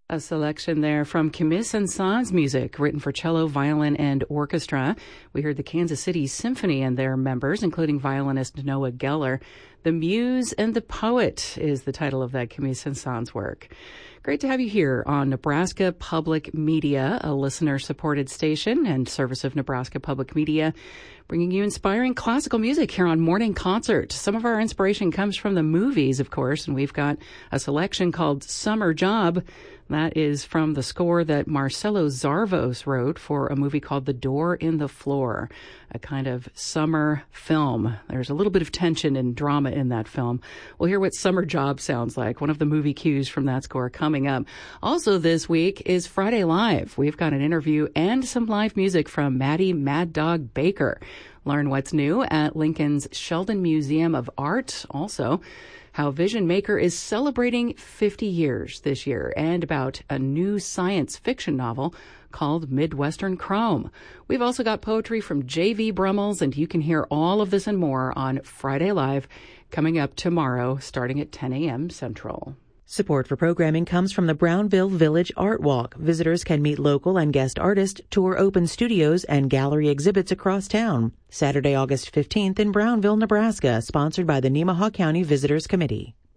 A selection there from Camille Saint-Saëns music written for cello, violin, and orchestra. We heard the Kansas City Symphony and their members, including violinist Noah Geller. The Muse and the Poet is the title of that Camille Saint-Saëns work. Great to have you here on Nebraska Public Media, a listener-supported station and service of Nebraska Public Media, bringing you inspiring classical music here on Morning Concert. Some of our inspiration comes from the movies, of course, and we've got a selection called Summer Job. That is from the score that Marcelo Zarvos wrote for a movie called The Door in the Floor, a kind of summer film. There's a little bit of tension and drama in that film. We'll hear what Summer Job sounds like, one of the movie cues from that score coming up. Also this week is Friday Live. We've got an interview and some live music from Maddie Mad Dog Baker. Learn what's new at Lincoln's Sheldon Museum of Art. Also, how Vision Maker is celebrating 50 years this year, and about a new science fiction novel called Midwestern Chrome. We've also got poetry from J.V. Brummels, and you can hear all of this and more on Friday Live, coming up tomorrow, starting at 10 a.m. Central. Support for programming comes from the Brownville Village Art Walk. Visitors can meet local and guest artists, tour open studios, and gallery exhibits across town. Saturday, August 15th in Brownville, Nebraska, sponsored by the Nemaha County Visitors Committee.